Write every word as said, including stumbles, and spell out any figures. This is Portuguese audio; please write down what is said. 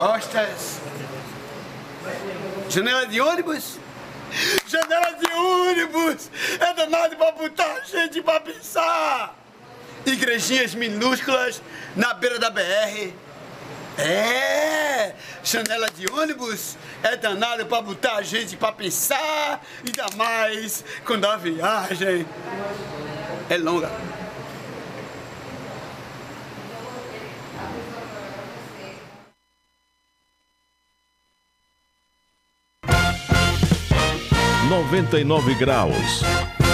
Costas. Janela de ônibus? Janela de ônibus! É danado pra botar gente pra pensar! Igrejinhas minúsculas na beira da B R. É! Janela de ônibus é danado pra botar gente pra pensar, ainda mais quando a viagem é longa. noventa e nove graus.